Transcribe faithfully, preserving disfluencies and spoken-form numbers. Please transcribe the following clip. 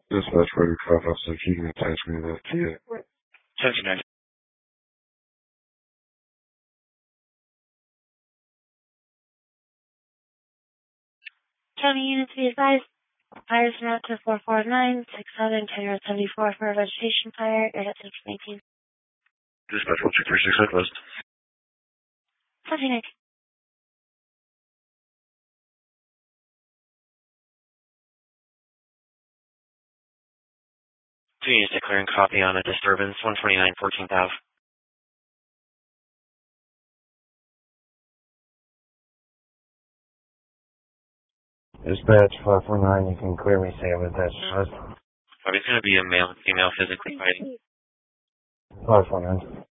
Dispatch for your cop officer, if you can attach me to that ticket. Attention, County units be advised. Fires now to four four nine six seven ten road seventy-four for a vegetation fire. Air at six nineteen. Dispatch one two three six Southwest. seven nineteen. Two units declaring copy on a disturbance, one twenty-nine fourteenth Ave. Dispatch five four nine, you can clearly say I'm attached to us. It's going to be a male and female physically fighting. five four nine.